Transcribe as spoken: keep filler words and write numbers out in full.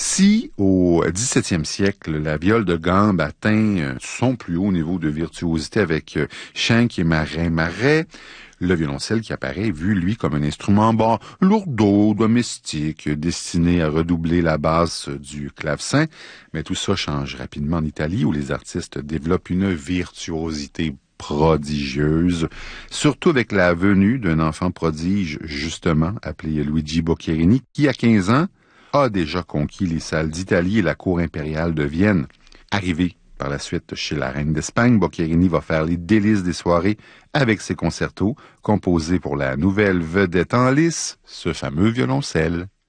Si, au dix-septième siècle, la viole de gambe atteint son plus haut niveau de virtuosité avec Schenk et Marais-Marais, le violoncelle qui apparaît est vu, lui, comme un instrument bon, lourdeau, domestique, destiné à redoubler la basse du clavecin. Mais tout ça change rapidement en Italie, où les artistes développent une virtuosité prodigieuse, surtout avec la venue d'un enfant prodige, justement, appelé Luigi Boccherini, qui, à quinze ans, a déjà conquis les salles d'Italie et la cour impériale de Vienne. Arrivé par la suite chez la reine d'Espagne, Boccherini va faire les délices des soirées avec ses concertos, composés pour la nouvelle vedette en lice, ce fameux violoncelle.